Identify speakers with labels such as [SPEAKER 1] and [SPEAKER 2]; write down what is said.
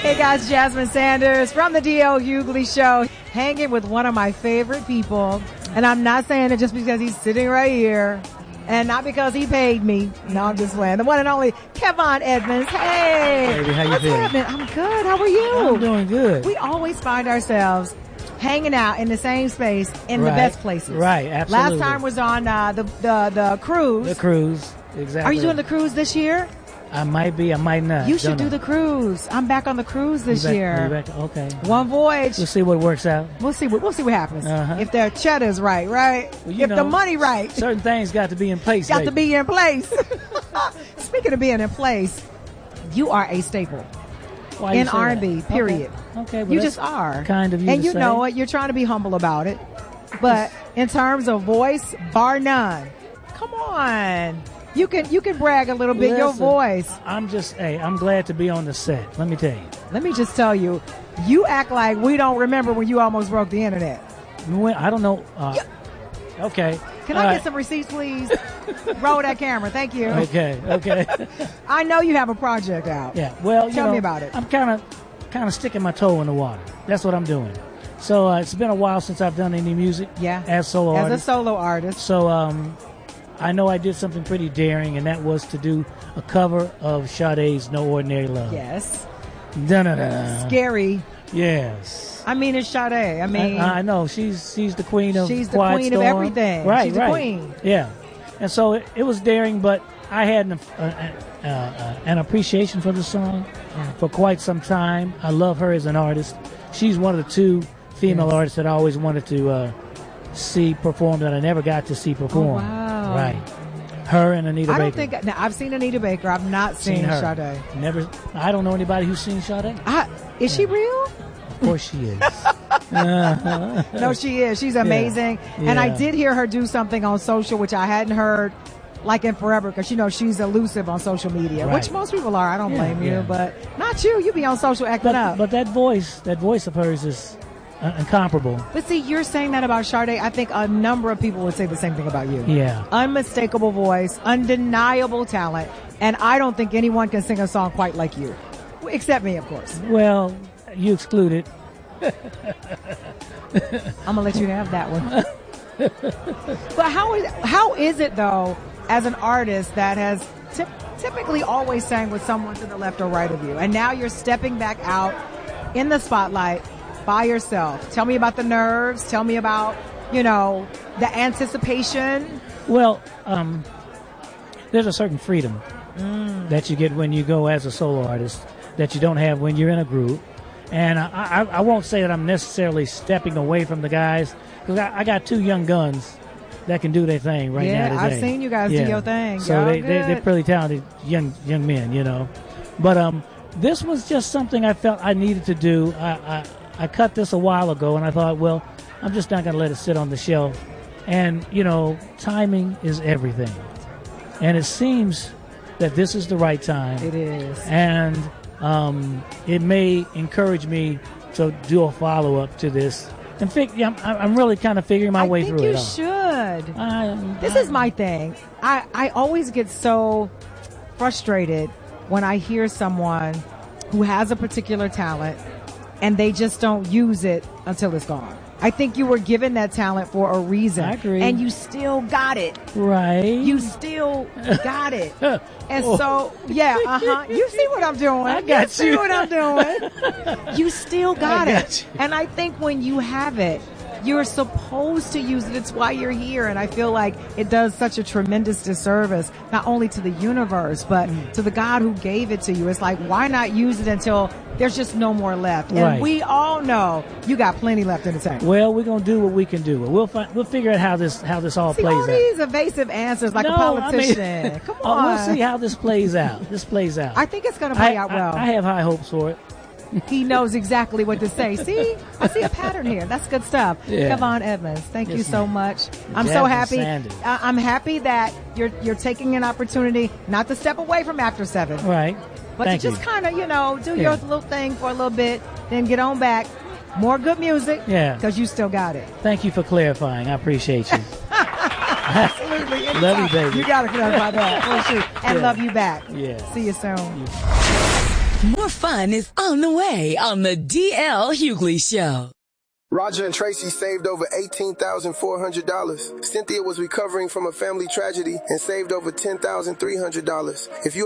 [SPEAKER 1] Hey guys, Jasmine Sanders from the D.L. Hughley Show, hanging with one of my favorite people. And I'm not saying it just because he's sitting right here and not because he paid me. No, I'm just playing. The one and only Kevon Edmonds. Hey.
[SPEAKER 2] Baby, how you feeling?
[SPEAKER 1] Happening? I'm good. How are you?
[SPEAKER 2] I'm doing good.
[SPEAKER 1] We always find ourselves hanging out in the same space in the best places.
[SPEAKER 2] Right, absolutely.
[SPEAKER 1] Last time was on the cruise.
[SPEAKER 2] The cruise, exactly.
[SPEAKER 1] Are you doing the cruise this year?
[SPEAKER 2] I might be, I might not.
[SPEAKER 1] You should do the cruise. I'm back on the cruise this year.
[SPEAKER 2] Okay.
[SPEAKER 1] One voyage.
[SPEAKER 2] We'll see what works out.
[SPEAKER 1] We'll see what happens.
[SPEAKER 2] Uh-huh.
[SPEAKER 1] If their cheddar's right? Well, if the money right.
[SPEAKER 2] Certain things got to be in place.
[SPEAKER 1] Got to be in place. Speaking of being in place, you are a staple in R&B, period.
[SPEAKER 2] Okay. Well,
[SPEAKER 1] you just are.
[SPEAKER 2] Kind of you.
[SPEAKER 1] And
[SPEAKER 2] to
[SPEAKER 1] you
[SPEAKER 2] say.
[SPEAKER 1] know it. You're trying to be humble about it. But in terms of voice, bar none. Come on. You can brag a little bit.
[SPEAKER 2] Listen,
[SPEAKER 1] your voice.
[SPEAKER 2] I'm glad to be on the set. Let me tell you.
[SPEAKER 1] Let me just tell you, you act like we don't remember when you almost broke the internet.
[SPEAKER 2] I don't know. Okay.
[SPEAKER 1] Can I get some receipts, please? Roll that camera. Thank you.
[SPEAKER 2] Okay.
[SPEAKER 1] I know you have a project out.
[SPEAKER 2] Yeah. Well,
[SPEAKER 1] tell me about it.
[SPEAKER 2] I'm kind of sticking my toe in the water. That's what I'm doing. So it's been a while since I've done any music.
[SPEAKER 1] Yeah.
[SPEAKER 2] As a solo
[SPEAKER 1] artist.
[SPEAKER 2] So I know I did something pretty daring, and that was to do a cover of Sade's "No Ordinary Love."
[SPEAKER 1] Yes.
[SPEAKER 2] Dun-dun-dun.
[SPEAKER 1] Scary.
[SPEAKER 2] Yes.
[SPEAKER 1] I mean, it's Sade. I mean,
[SPEAKER 2] I know she's the queen of
[SPEAKER 1] she's the
[SPEAKER 2] Quiet
[SPEAKER 1] queen
[SPEAKER 2] Storm.
[SPEAKER 1] of everything.
[SPEAKER 2] Right,
[SPEAKER 1] she's the queen.
[SPEAKER 2] Yeah, and so it was daring, but I had an appreciation for the song for quite some time. I love her as an artist. She's one of the two female artists that I always wanted to see perform that I never got to see perform.
[SPEAKER 1] Oh, wow.
[SPEAKER 2] Right. Her and Anita Baker.
[SPEAKER 1] Now, I've seen Anita Baker. I've not seen
[SPEAKER 2] her.
[SPEAKER 1] Sade.
[SPEAKER 2] Never. I don't know anybody who's seen Sade.
[SPEAKER 1] Is she real?
[SPEAKER 2] Of course she is.
[SPEAKER 1] No, she is. She's amazing.
[SPEAKER 2] Yeah.
[SPEAKER 1] And I did hear her do something on social, which I hadn't heard like in forever, because she's elusive on social media, which most people are. I don't blame you, but not you. You be on social acting up.
[SPEAKER 2] But that voice of hers is incomparable.
[SPEAKER 1] But see, you're saying that about Sade. I think a number of people would say the same thing about you.
[SPEAKER 2] Yeah.
[SPEAKER 1] Unmistakable voice, undeniable talent, and I don't think anyone can sing a song quite like you. Except me, of course.
[SPEAKER 2] Well, you excluded.
[SPEAKER 1] I'm going to let you have that one. But how is it, though, as an artist that has typically always sang with someone to the left or right of you, and now you're stepping back out in the spotlight by yourself? Tell me about the nerves. Tell me about, the anticipation.
[SPEAKER 2] Well, there's a certain freedom that you get when you go as a solo artist that you don't have when you're in a group. And I won't say that I'm necessarily stepping away from the guys, because I got two young guns that can do their thing right now today.
[SPEAKER 1] Yeah, I've seen you guys do your thing.
[SPEAKER 2] So they're pretty talented young men, But this was just something I felt I needed to do. I cut this a while ago, and I thought, well, I'm just not going to let it sit on the shelf. And, timing is everything. And it seems that this is the right time.
[SPEAKER 1] It is.
[SPEAKER 2] And it may encourage me to do a follow-up to this. And I'm really kind of figuring my way through it.
[SPEAKER 1] I think you should. This is my thing. I always get so frustrated when I hear someone who has a particular talent and they just don't use it until it's gone. I think you were given that talent for a reason.
[SPEAKER 2] I agree.
[SPEAKER 1] And you still got it.
[SPEAKER 2] Right.
[SPEAKER 1] You still got it. And so, you see what I'm doing.
[SPEAKER 2] I got you.
[SPEAKER 1] See what I'm doing. You still got it. And I think when you have it, you're supposed to use it. It's why you're here. And I feel like it does such a tremendous disservice, not only to the universe, but to the God who gave it to you. It's like, why not use it until there's just no more left? And we all know you got plenty left in the tank.
[SPEAKER 2] Well, we're going to do what we can do. We'll figure out how this all plays out.
[SPEAKER 1] All these evasive answers like a politician. Come on.
[SPEAKER 2] We'll see how this plays out. I
[SPEAKER 1] think it's going to play out well.
[SPEAKER 2] I have high hopes for it.
[SPEAKER 1] He knows exactly what to say. See? I see a pattern here. That's good stuff.
[SPEAKER 2] Yeah.
[SPEAKER 1] Kevon Edmonds, thank you so much. I'm
[SPEAKER 2] Jasmine
[SPEAKER 1] so happy.
[SPEAKER 2] I'm
[SPEAKER 1] happy that you're taking an opportunity not to step away from After 7.
[SPEAKER 2] Right.
[SPEAKER 1] But to just kind of, do your little thing for a little bit, then get on back. More good music.
[SPEAKER 2] Yeah.
[SPEAKER 1] Because you still got it.
[SPEAKER 2] Thank you for clarifying. I appreciate you.
[SPEAKER 1] Absolutely.
[SPEAKER 2] Love you, baby.
[SPEAKER 1] You got to clarify that. And love you back.
[SPEAKER 2] Yeah.
[SPEAKER 1] See you soon.
[SPEAKER 3] More fun is on the way on the DL Hughley Show.
[SPEAKER 4] Roger and Tracy saved over $18,400. Cynthia was recovering from a family tragedy and saved over $10,300. If you